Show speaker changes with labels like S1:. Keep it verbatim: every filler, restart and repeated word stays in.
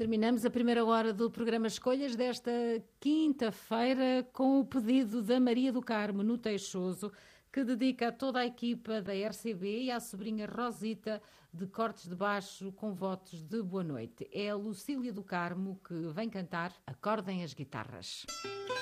S1: Terminamos a primeira hora do programa Escolhas desta quinta-feira com o pedido da Maria do Carmo, no Teixoso, que dedica a toda a equipa da R C B e à sobrinha Rosita, de Cortes de Baixo, com votos de boa noite. É a Lucília do Carmo que vem cantar Acordem as Guitarras.